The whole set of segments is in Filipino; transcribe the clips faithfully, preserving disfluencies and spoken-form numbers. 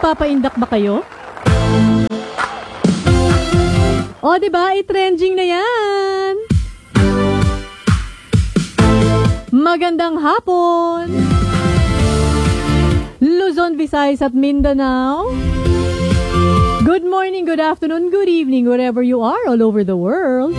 Nagpapaindak ba kayo? O, diba? I-trending na yan. Magandang hapon. Luzon, Visayas at Mindanao. Good morning, good afternoon, good evening, wherever you are all over the world.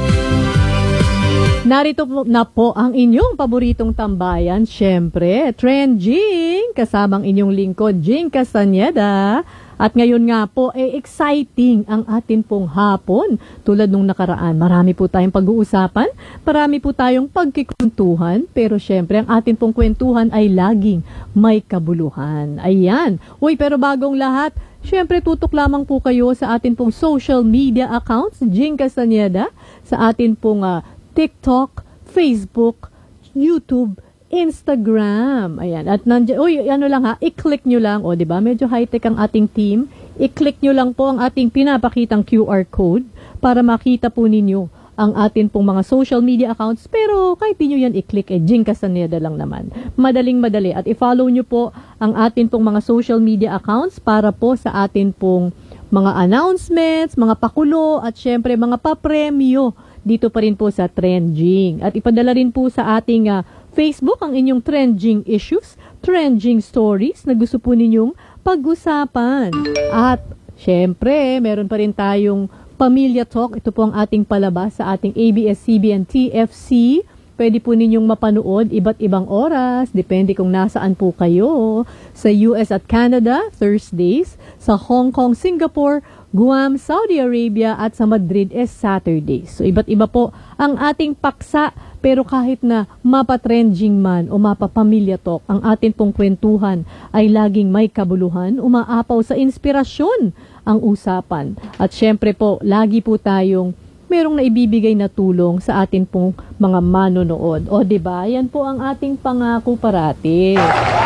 Narito po na po ang inyong paboritong tambayan, syempre, Trending, kasamang inyong lingkod, Jing Castañeda. At ngayon nga po, eh, exciting ang atin pong hapon. Tulad nung nakaraan, marami po tayong pag-uusapan, marami po tayong pagkikwentuhan, pero syempre, ang atin pong kwentuhan ay laging may kabuluhan. Ayan. Uy, pero bagong lahat, syempre, tutok lamang po kayo sa atin pong social media accounts, Jing Castañeda, sa atin pong uh, TikTok, Facebook, YouTube, Instagram. Ayan. At nandiyan, uy, ano lang ha, i-click nyo lang. O, diba? Medyo high-tech ang ating team. I-click nyo lang po ang ating pinapakitang Q R code para makita po ninyo ang atin pong mga social media accounts. Pero kahit di nyo yan i-click, eh, Jing Castañeda lang naman. Madaling madali. At i-follow nyo po ang atin pong mga social media accounts para po sa atin pong mga announcements, mga pakulo, at syempre mga papremyo dito pa rin po sa Trending. At ipadala rin po sa ating uh, Facebook ang inyong trending issues, trending stories na gusto po ninyong pag-usapan. At syempre, meron pa rin tayong Pamilya Talk. Ito po ang ating palabas sa ating A B S C B N T F C. Pwede po ninyong mapanood iba't ibang oras, depende kung nasaan po kayo. Sa U S at Canada, Thursdays. Sa Hong Kong, Singapore, Guam, Saudi Arabia at sa Madrid is Saturdays. So iba't iba po ang ating paksa, pero kahit na mapatrending man o mapapamilya talk, ang atin pong kwentuhan ay laging may kabuluhan, umaapaw sa inspirasyon ang usapan. At syempre po, lagi po tayong merong naibibigay na tulong sa atin pong mga manonood. O diba? Yan po ang ating pangako parati.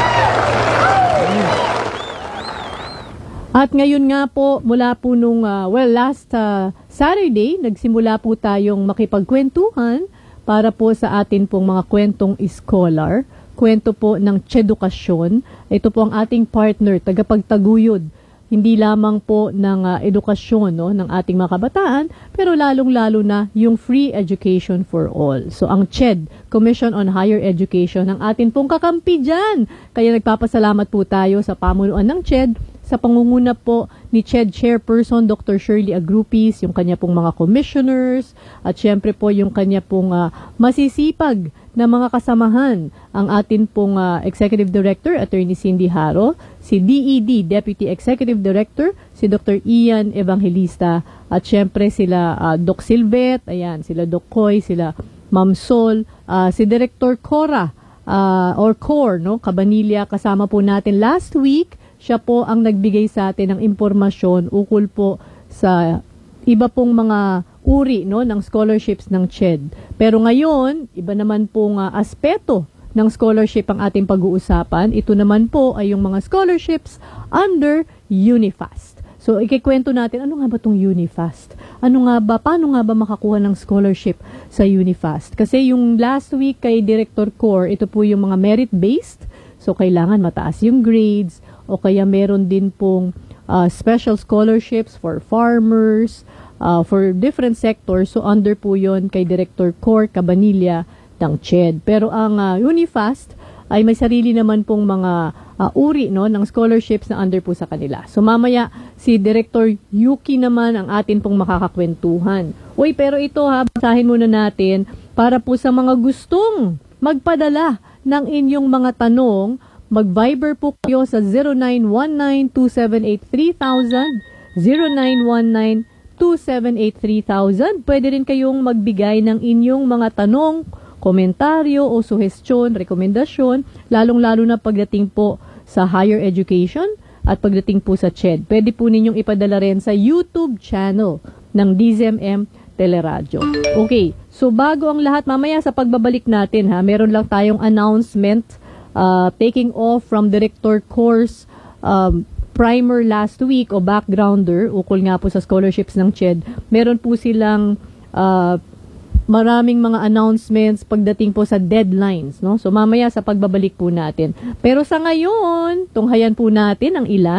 At ngayon nga po, mula po nung, uh, well, last uh, Saturday, nagsimula po tayong makipagkwentuhan para po sa atin pong mga kwentong scholar, kwento po ng Chedukasyon. Ito po ang ating partner, tagapagtaguyod, hindi lamang po ng uh, edukasyon, no, ng ating mga kabataan, pero lalong-lalo na yung free education for all. So ang C H E D, Commission on Higher Education, ang atin pong kakampi dyan. Kaya nagpapasalamat po tayo sa pamunuan ng C H E D, sa pangunguna po ni C H E D Chairperson Doctor Shirley Agrupis, yung kanya pong mga commissioners, at syempre po yung kanya pong uh, masisipag na mga kasamahan, ang atin pong uh, Executive Director, Attorney Cindy Haro, si D E D, Deputy Executive Director, si Doctor Ian Evangelista, at syempre sila uh, Doc Silvet, ayan, sila Doc Coy, sila Ma'am Sol, uh, si Director Cora, uh, or Cor, no, Cabanilla, kasama po natin last week. Siya po ang nagbigay sa atin ng impormasyon ukol po sa iba pong mga uri, no, ng scholarships ng C H E D. Pero ngayon, iba naman pong uh, aspeto ng scholarship ang ating pag-uusapan. Ito naman po ay yung mga scholarships under Unifast. So, ikikwento natin, ano nga ba itong Unifast? Ano nga ba, paano nga ba makakuha ng scholarship sa Unifast? Kasi yung last week kay Director Cor, ito po yung mga merit-based. So, kailangan mataas yung grades, o kaya meron din pong uh, special scholarships for farmers, uh, for different sectors. So, under po yon kay Director Cor Cabanilla ng C H E D. Pero ang uh, Unifast ay may sarili naman pong mga uh, uri, no, ng scholarships na under po sa kanila. So, mamaya, si Director Yuki naman ang atin pong makakakwentuhan. Uy, pero ito ha, basahin muna natin para po sa mga gustong magpadala ng inyong mga tanong. Mag-Viber po kayo sa zero nine one nine two seven eight three thousand, zero nine one nine two seven eight three thousand. Pwede rin kayong magbigay ng inyong mga tanong, komentaryo o suhestyon, rekomendasyon, lalong-lalo na pagdating po sa higher education at pagdating po sa C H E D. Pwede po ninyong ipadala rin sa YouTube channel ng D Z M M Teleradyo. Okay, so bago ang lahat, mamaya sa pagbabalik natin ha, meron lang tayong announcement Uh, taking off from Director Course um, primer last week o backgrounder ukol nga po sa scholarships ng C H E D. Meron po silang uh, maraming mga announcements pagdating po sa deadlines, no? So mamaya sa pagbabalik po natin. Pero sa ngayon, tunghayan po natin ang ilan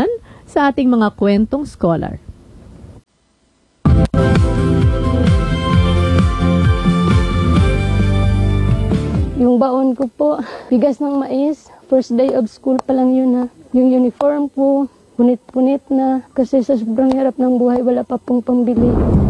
sa ating mga kwentong scholar. Yung baon ko po, bigas ng mais. First day of school pa lang yun ha. Yung uniform po, punit-punit na. Kasi sa sobrang hirap ng buhay, wala pa pong pambili.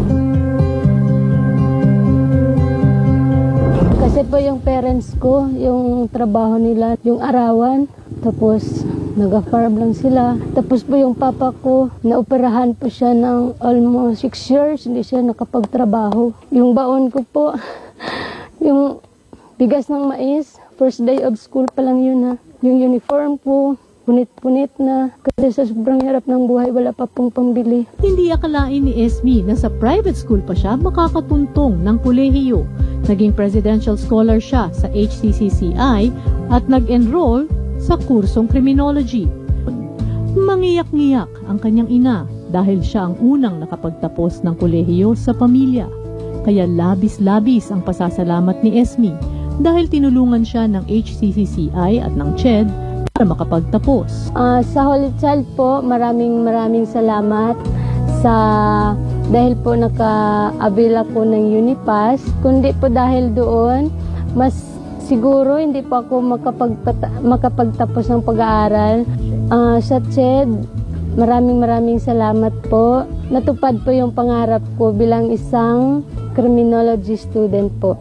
Kasi po yung parents ko, yung trabaho nila, yung arawan. Tapos nag-farm lang sila. Tapos po yung papa ko, naoperahan po siya ng almost six years. Hindi siya nakapagtrabaho. Yung baon ko po, yung bigas ng mais, first day of school pa lang yun ha. Yung uniform po, punit-punit na. Kasi sa sobrang hirap ng buhay, wala pa pong pambili. Hindi akalain ni Esme na sa private school pa siya makakatuntong ng kolehiyo. Naging presidential scholar siya sa H C C C I at nag-enroll sa kursong criminology. Mangiyak-ngiyak ang kanyang ina dahil siya ang unang nakapagtapos ng kolehiyo sa pamilya. Kaya labis-labis ang pasasalamat ni Esme dahil tinulungan siya ng H C C C I at ng C H E D para makapagtapos. Uh, sa Holy Child po, maraming maraming salamat sa dahil po naka-avail ako ng Unipass. Kundi po dahil doon, mas siguro hindi po ako makapagpata- makapagtapos ng pag-aaral. Uh, sa C H E D, maraming maraming salamat po. Natupad po yung pangarap ko bilang isang criminology student po.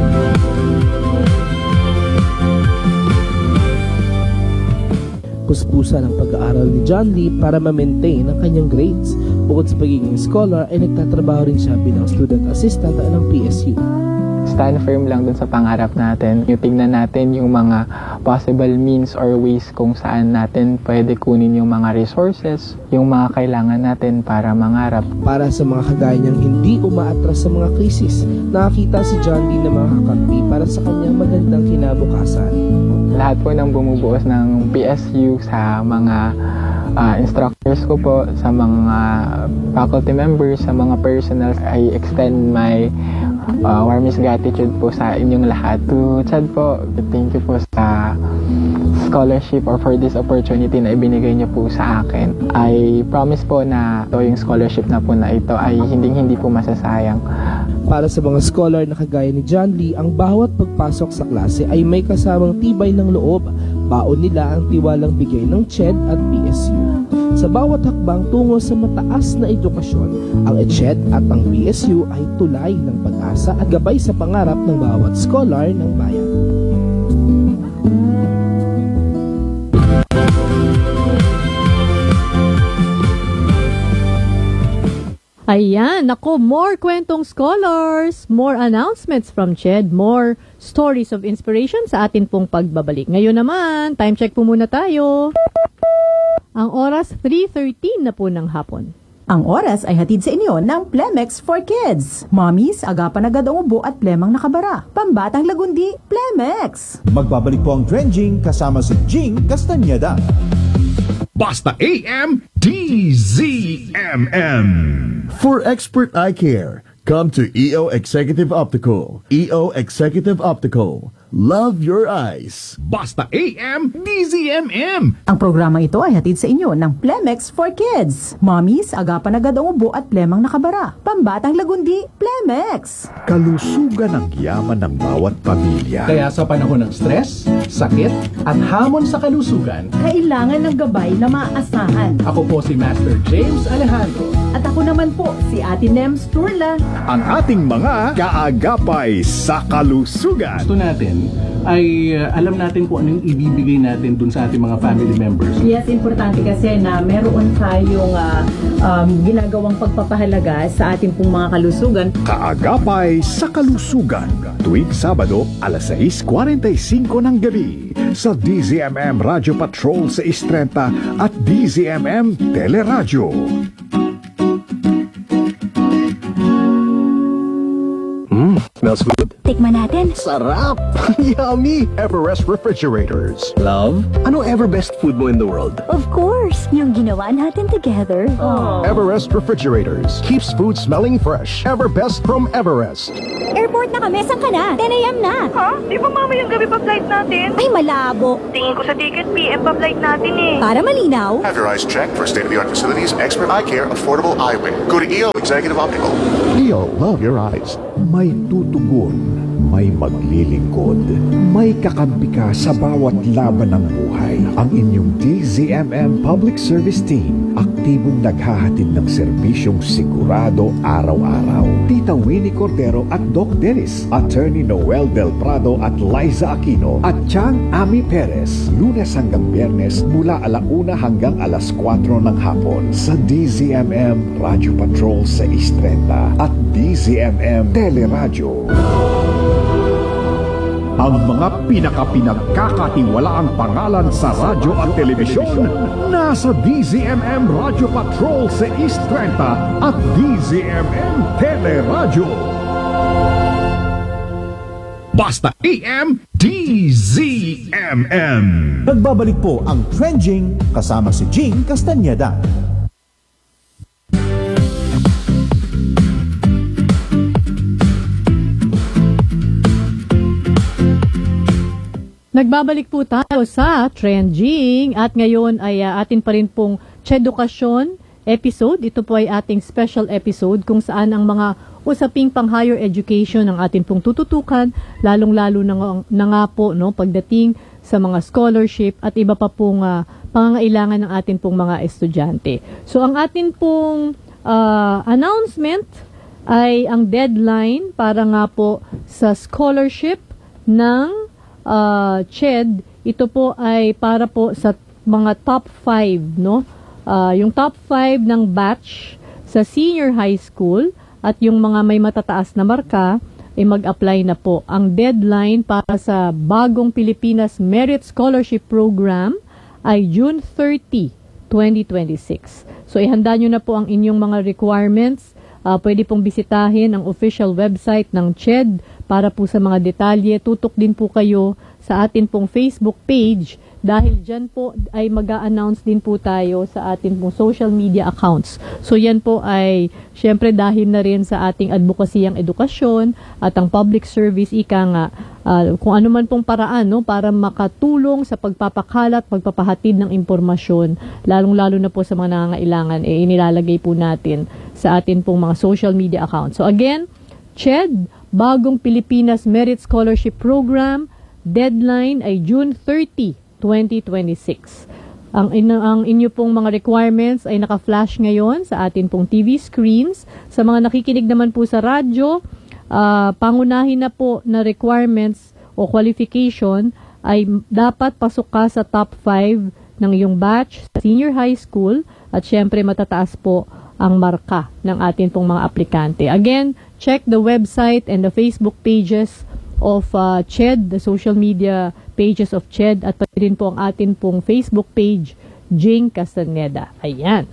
Puspusan ang pag-aaral ni John Lee para ma-maintain ang kanyang grades. Bukod sa pagiging scholar, ay nagtatrabaho rin siya bilang student assistant ng P S U. Stand firm lang dun sa pangarap natin. Yung tignan natin yung mga possible means or ways kung saan natin pwede kunin yung mga resources, yung mga kailangan natin para mangarap. Para sa mga kagaya niyang hindi umaatras sa mga krisis, nakakita si John Lee na mga kakampi para sa kanyang magandang kinabukasan. Lahat po ng bumubuos ng P S U sa mga uh, instructors ko po, sa mga faculty members, sa mga personals, I extend my uh, warmest gratitude po sa inyong lahat. To Chad po, thank you po sa scholarship or for this opportunity na ibinigay niyo po sa akin. I promise po na ito yung scholarship na po na ito ay hindi-hindi po masasayang. Para sa mga scholar na kagaya ni John Lee, ang bawat pagpasok sa klase ay may kasamang tibay ng loob. Baon nila ang tiwalang bigay ng C H E D at P S U. Sa bawat hakbang tungo sa mataas na edukasyon, ang C H E D at ang P S U ay tulay ng pag-asa at gabay sa pangarap ng bawat scholar ng bayan. Ayan, ako, more kwentong scholars, more announcements from C H E D, more stories of inspiration sa atin pong pagbabalik. Ngayon naman, time check po muna tayo. Ang oras, three thirteen na po ng hapon. Ang oras ay hatid sa inyo ng Plemex for Kids. Mommies, agapan agad ang ubo at plemang nakabara. Pambatang lagundi, Plemex! Magbabalik po ang trending kasama si Jing Castañeda. Basta A M D Z M M. For expert eye care, come to E O Executive Optical. E O Executive Optical. Love your eyes. Basta A M D Z M M. Ang programa ito ay hatid sa inyo ng Plemex for Kids. Mommies, agapan agad ang ubo at plemang nakabara. Pambatang lagundi, Plemex! Kalusugan ang yaman ng bawat pamilya. Kaya sa panahon ng stress, sakit, at hamon sa kalusugan, Kailangan ng gabay na maaasahan. ako po si Master James Alejandro. At ako naman po, si Ate Nems Turla. Ang ating mga kaagapay sa kalusugan. Gusto natin ay uh, alam natin kung ano yung ibibigay natin dun sa ating mga family members. Yes, importante kasi na meron tayong uh, um, ginagawang pagpapahalaga sa ating pong mga kalusugan. Kaagapay sa kalusugan. Tuwing Sabado, alas sais forty-five ng gabi. Sa D Z M M Radio Patrol sa Istrenta at D Z M M Teleradyo. Mm, Smells good. Tikman natin. Sarap! Yummy! Everest Refrigerators. Love? Ano ever best food mo in the world? Of course, yung ginawa natin together. Everest Refrigerators. Keeps food smelling fresh. Ever best from Everest. Airport na kami, saan ka na? ten a.m. na. Ha? Di ba mamayang gabi pa flight natin? Ay, malabo. Tingin ko sa ticket, P M pa flight natin eh. Para malinaw. Have your eyes checked for state-of-the-art facilities, expert eye care, affordable eyewear. Go to E O Executive Optical. E O, love your eyes. May tutugon, may maglilingkod, may kakampi ka sa bawat laban ng buhay. Ang inyong D Z M M Public Service Team, aktibong naghahatid ng serbisyong sigurado araw-araw. Tita Winnie Cordero at Doc Dennis, Attorney Noel Del Prado at Liza Aquino, at Chang Ami Perez, Lunes hanggang Biyernes mula alauna hanggang alas kwatro ng hapon sa D Z M M Radio Patrol sa Istrenta at D Z M M Teleradyo. Ang mga pinaka-pinagkakatiwalaang pangalan sa radyo at telebisyon nasa D Z M M Radio Patrol sa East Trenta at D Z M M Teleradyo. Basta A M, D Z M M. Nagbabalik po ang Trending kasama si Jing Castañeda. Nagbabalik po tayo sa Trending at ngayon ay uh, atin pa rin pong Chedukasyon episode. Ito po ay ating special episode kung saan ang mga usaping pang higher education ang atin pong tututukan, lalong-lalo na, na nga po no, pagdating sa mga scholarship at iba pa pong uh, pangangailangan ng atin pong mga estudyante. So ang atin pong uh, announcement ay ang deadline para nga po sa scholarship ng Uh, C H E D, ito po ay para po sa mga top five, no? Uh, yung top five ng batch sa senior high school at yung mga may matataas na marka ay mag-apply na po. Ang deadline para sa bagong Pilipinas Merit Scholarship Program ay June thirtieth, twenty twenty-six. So ihanda nyo na po ang inyong mga requirements. Uh, pwede pong bisitahin ang official website ng C H E D para po sa mga detalye. Tutok din po kayo sa atin pong Facebook page dahil dyan po ay mag-a-announce din po tayo sa atin pong social media accounts. So yan po ay syempre dahil na rin sa ating advokasiyang edukasyon at ang public service, ika nga, uh, kung ano man pong paraan no, para makatulong sa pagpapakalat, pagpapahatid ng impormasyon, lalong-lalo na po sa mga nangangailangan, eh, inilalagay po natin sa atin pong mga social media accounts. So again, C H E D, Bagong Pilipinas Merit Scholarship Program, deadline ay June thirtieth, twenty twenty-six. Ang, in, ang inyo pong mga requirements ay naka-flash ngayon sa atin pong T V screens. Sa mga nakikinig naman po sa radyo, uh, pangunahin na po na requirements o qualification ay dapat pasok ka sa top five ng iyong batch sa senior high school at syempre matataas po ang marka ng atin pong mga aplikante. Again, check the website and the Facebook pages of uh, C H E D, the social media pages of C H E D, at pati rin po ang atin pong Facebook page, Jing Castañeda. Ayan.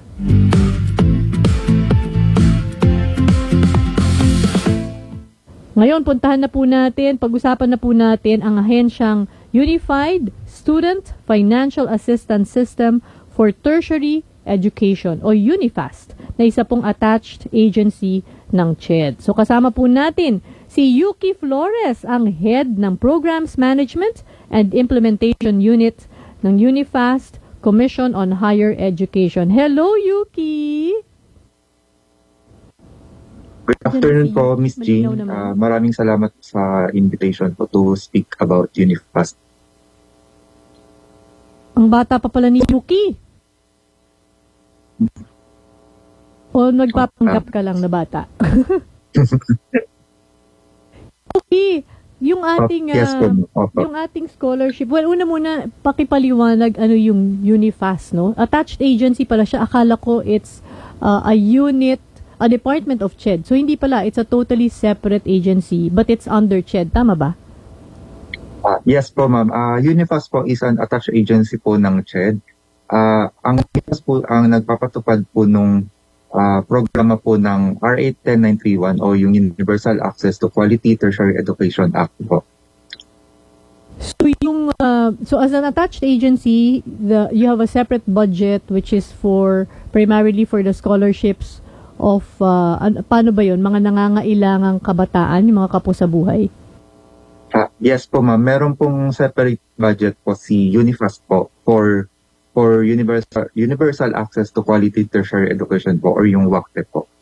Ngayon, puntahan na po natin, pag-usapan na po natin ang ahensyang Unified Student Financial Assistance System for Tertiary Education o UNIFAST na isa pong attached agency ng C H E D. So kasama po natin si Yuki Flores, ang head ng Programs Management and Implementation Unit ng UNIFAST Commission on Higher Education. Hello, Yuki! Good afternoon po, Miss Jean. Uh, maraming salamat sa invitation po to speak about UNIFAST. Ang bata pa pala ni Yuki. O nagpapanggap ka lang na bata? Okay, yung ating uh, yung ating scholarship. Well, una muna pakipaliwanag ano yung UNIFAST, no? Attached agency pala siya. Akala ko it's uh, a unit, a department of C H E D. So hindi pala, it's a totally separate agency, but it's under C H E D, tama ba? Uh, yes po, ma'am. Uh, UNIFAST po is an attached agency po ng C H E D. Uh, ang UNIFAST po ang nagpapatupad po nung uh, programa po ng R eight ten nine three one o yung Universal Access to Quality Tertiary Education Act po. So yung uh, so as an attached agency, the you have a separate budget which is for primarily for the scholarships of uh, an, paano ba yun? Mga nangangailangang kabataan, yung mga kapo sa buhay. Uh, yes po ma'am, meron pong separate budget po si UNIFAS po for for universal universal access to quality tertiary education po or yung W A C T E po.